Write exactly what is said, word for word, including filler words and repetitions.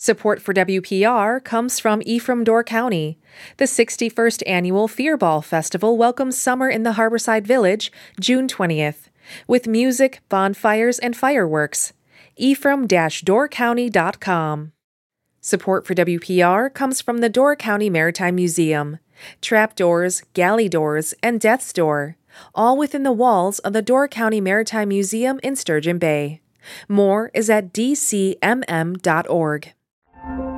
Support for W P R comes from Ephraim Door County. The sixty-first Annual Fear Ball Festival welcomes summer in the Harborside Village, June twentieth, with music, bonfires, and fireworks. ephraim dash door county dot com. Support for W P R comes from the Door County Maritime Museum. Trapdoors, galley doors, and death's door, all within the walls of the Door County Maritime Museum in Sturgeon Bay. More is at d c m m dot org.